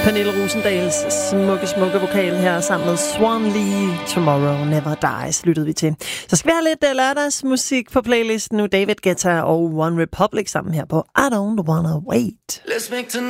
Pernille Rosendals smukke vokal her sammen med Swan Lee. Tomorrow Never Dies lyttede vi til. Så skal vi have lidt lørdagsmusik på playlisten nu. David Guetta og One Republic sammen her på I Don't Wanna Wait.